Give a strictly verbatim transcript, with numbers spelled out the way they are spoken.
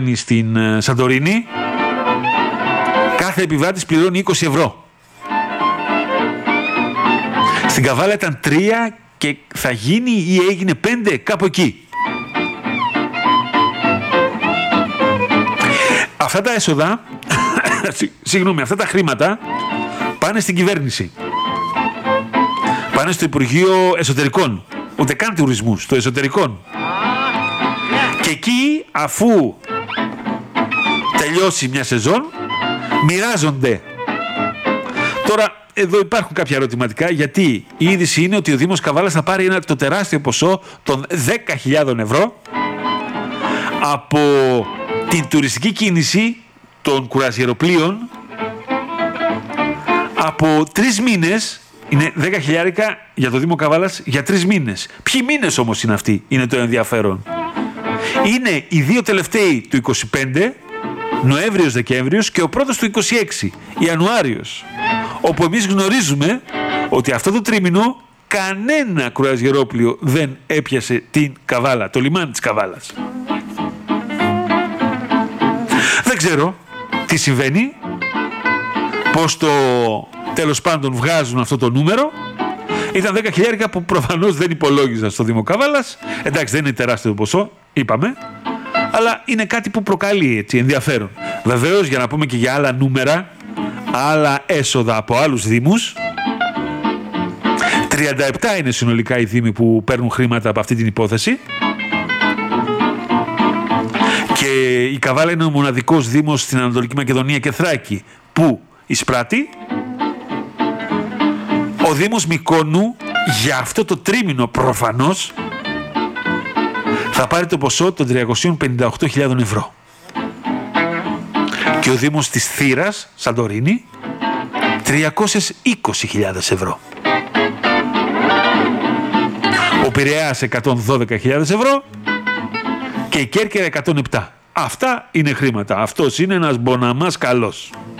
στην Σαντορίνη, κάθε επιβάτης πληρώνει είκοσι ευρώ. Στην Καβάλα ήταν τρία και θα γίνει ή έγινε πέντε, κάπου εκεί. Αυτά τα έσοδα, συγγνώμη, αυτά τα χρήματα πάνε στην κυβέρνηση. Πάνε στο Υπουργείο Εσωτερικών. Ούτε καν τουρισμού, στο εσωτερικών. Και εκεί, αφού τελειώσει μια σεζόν, μοιράζονται. Τώρα, εδώ υπάρχουν κάποια ερωτηματικά, γιατί η είδηση είναι ότι ο Δήμος Καβάλας θα πάρει ένα, το τεράστιο ποσό των δέκα χιλιάδες ευρώ από την τουριστική κίνηση των κουρασιεροπλοίων από τρεις μήνες. Είναι δέκα χιλιάρικα για το Δήμο Καβάλας για τρεις μήνες. Ποιοι μήνες όμως είναι αυτοί, είναι το ενδιαφέρον. Είναι οι δύο τελευταίοι του είκοσι πέντε, Νοέμβριος-Δεκέμβριος, και ο πρώτος του είκοσι έξι, Ιανουάριος. Όπου εμείς γνωρίζουμε ότι αυτό το τρίμηνο κανένα κρουαζιερόπλοιο δεν έπιασε την Καβάλα, το λιμάνι της Καβάλας. Δεν ξέρω τι συμβαίνει, πώς το τέλος πάντων βγάζουν αυτό το νούμερο. Ήταν δέκα χιλιάρικα που προφανώς δεν υπολόγιζαν στο Δήμο Καβάλας. Εντάξει, δεν είναι τεράστιο ποσό, είπαμε, αλλά είναι κάτι που προκαλεί έτσι ενδιαφέρον. Βεβαίως, για να πούμε και για άλλα νούμερα, άλλα έσοδα από άλλους δήμους, τριάντα επτά είναι συνολικά οι δήμοι που παίρνουν χρήματα από αυτή την υπόθεση. Και η Καβάλα είναι ο μοναδικός δήμος στην Ανατολική Μακεδονία και Θράκη που εισπράττει. Ο Δήμος Μυκόνου για αυτό το τρίμηνο προφανώς θα πάρει το ποσό των τριακόσιες πενήντα οκτώ χιλιάδες ευρώ. Και ο Δήμος της Θήρας, Σαντορίνη, τριακόσιες είκοσι χιλιάδες ευρώ. Ο Πειραιάς εκατόν δώδεκα χιλιάδες ευρώ και η Κέρκυρα εκατόν επτά. Αυτά είναι χρήματα. Αυτός είναι ένας μποναμάς καλός.